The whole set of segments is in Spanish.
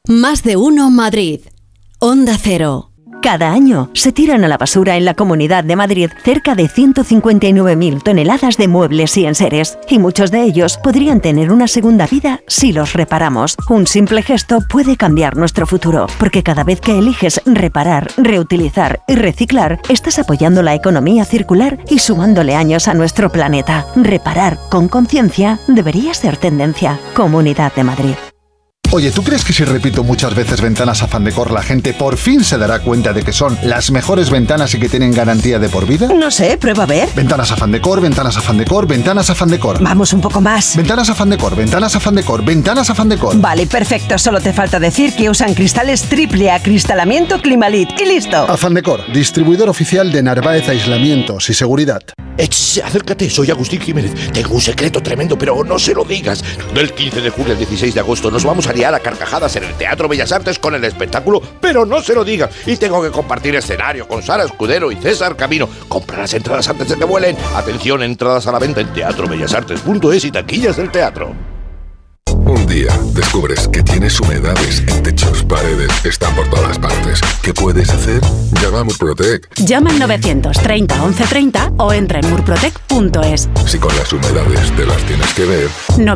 Más de uno Madrid. Onda Cero. Cada año se tiran a la basura en la Comunidad de Madrid cerca de 159.000 toneladas de muebles y enseres, y muchos de ellos podrían tener una segunda vida si los reparamos. Un simple gesto puede cambiar nuestro futuro, porque cada vez que eliges reparar, reutilizar y reciclar, estás apoyando la economía circular y sumándole años a nuestro planeta. Reparar con conciencia debería ser tendencia. Comunidad de Madrid. Oye, ¿tú crees que si repito muchas veces Ventanas Afán Decor, la gente por fin se dará cuenta de que son las mejores ventanas y que tienen garantía de por vida? No sé, prueba a ver. Ventanas Afán Decor, Ventanas Afán Decor, Ventanas Afán Decor. Vamos un poco más. Ventanas Afán Decor, Ventanas Afán Decor, Ventanas Afán Decor. Vale, perfecto. Solo te falta decir que usan cristales triple acristalamiento Climalit. Y listo. Afán Decor, distribuidor oficial de Narváez Aislamientos y Seguridad. Acércate, soy Agustín Jiménez. Tengo un secreto tremendo, pero no se lo digas. Del 15 de julio al 16 de agosto nos vamos a liar a carcajadas en el Teatro Bellas Artes con el espectáculo Pero no se lo digas. Y tengo que compartir escenario con Sara Escudero y César Camino. Compra las entradas antes de que vuelen. Atención, entradas a la venta en teatrobellasartes.es y taquillas del teatro. Un día descubres que tienes humedades en techos, paredes, están por todas partes. ¿Qué puedes hacer? Llama a Murprotec. Llama al 930 1130 o entra en murprotec.es. Si con las humedades te las tienes que ver.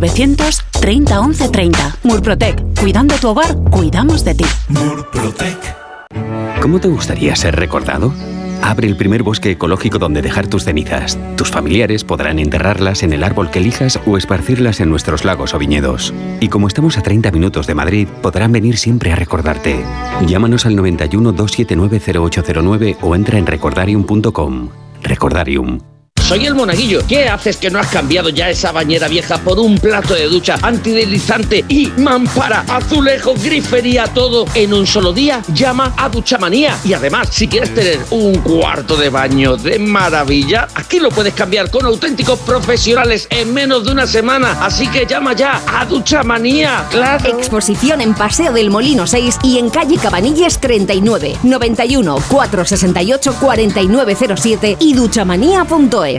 930 1130. Murprotec. Cuidando tu hogar, cuidamos de ti. Murprotec. ¿Cómo te gustaría ser recordado? Abre el primer bosque ecológico donde dejar tus cenizas. Tus familiares podrán enterrarlas en el árbol que elijas o esparcirlas en nuestros lagos o viñedos. Y como estamos a 30 minutos de Madrid, podrán venir siempre a recordarte. Llámanos al 91 279 0809 o entra en recordarium.com. Recordarium. Soy el Monaguillo. ¿Qué haces que no has cambiado ya esa bañera vieja por un plato de ducha antideslizante y mampara, azulejo, grifería, todo en un solo día? Llama a Duchamanía. Y además, si quieres tener un cuarto de baño de maravilla, aquí lo puedes cambiar con auténticos profesionales en menos de una semana. Así que llama ya a Duchamanía. ¡Claro! Exposición en Paseo del Molino 6 y en calle Cabanilles 39, 91 468 4907 y duchamanía.es.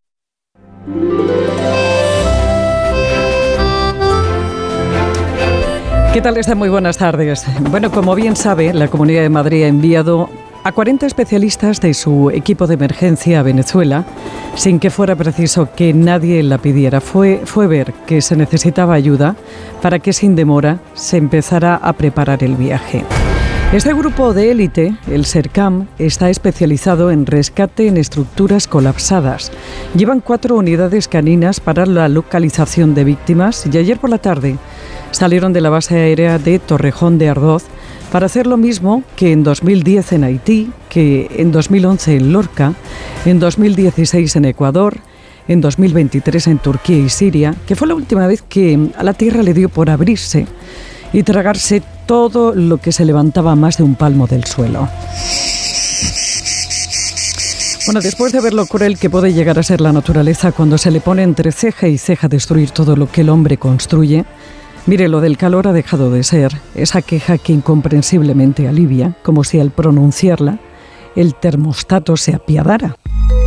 ¿Qué tal están? Muy buenas tardes. Bueno, como bien sabe, la Comunidad de Madrid ha enviado a 40 especialistas de su equipo de emergencia a Venezuela sin que fuera preciso que nadie la pidiera. Fue ver que se necesitaba ayuda para que sin demora se empezara a preparar el viaje. Este grupo de élite, el SERCAM, está especializado en rescate en estructuras colapsadas. Llevan 4 unidades caninas para la localización de víctimas y ayer por la tarde salieron de la base aérea de Torrejón de Ardoz para hacer lo mismo que en 2010 en Haití, que en 2011 en Lorca, en 2016 en Ecuador, en 2023 en Turquía y Siria, que fue la última vez que a la tierra le dio por abrirse y tragarse todo lo que se levantaba a más de un palmo del suelo. Bueno, después de ver lo cruel que puede llegar a ser la naturaleza cuando se le pone entre ceja y ceja destruir todo lo que el hombre construye, mire, lo del calor ha dejado de ser esa queja que incomprensiblemente alivia, como si al pronunciarla el termostato se apiadara.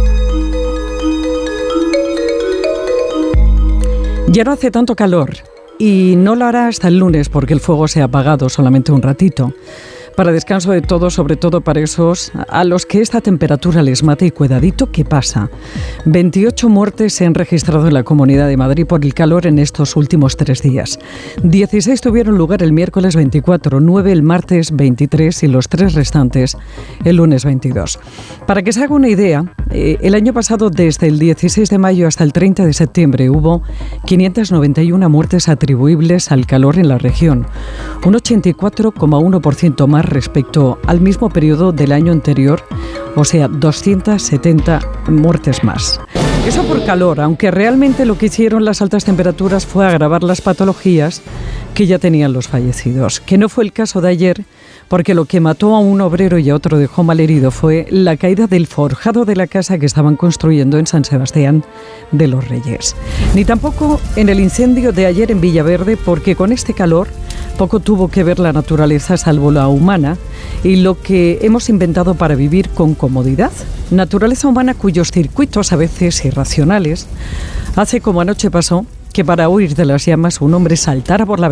Ya no hace tanto calor. Y no lo hará hasta el lunes porque el fuego se ha apagado solamente un ratito. Para descanso de todos, sobre todo para esos a los que esta temperatura les mata. Y cuidadito, ¿qué pasa? 28 muertes se han registrado en la Comunidad de Madrid por el calor en estos últimos 3 días. 16 tuvieron lugar el miércoles 24, 9 el martes 23 y los 3 restantes el lunes 22. Para que se haga una idea, el año pasado, desde el 16 de mayo hasta el 30 de septiembre, hubo 591 muertes atribuibles al calor en la región, un 84,1% más respecto al mismo periodo del año anterior, o sea, 270 muertes más. Eso por calor, aunque realmente lo que hicieron las altas temperaturas fue agravar las patologías que ya tenían los fallecidos, que no fue el caso de ayer, porque lo que mató a un obrero y a otro dejó malherido fue la caída del forjado de la casa que estaban construyendo en San Sebastián de los Reyes. Ni tampoco en el incendio de ayer en Villaverde, porque con este calor poco tuvo que ver la naturaleza salvo la humana y lo que hemos inventado para vivir con comodidad. Naturaleza humana cuyos circuitos a veces irracionales hace, como anoche pasó, que para huir de las llamas un hombre saltara por la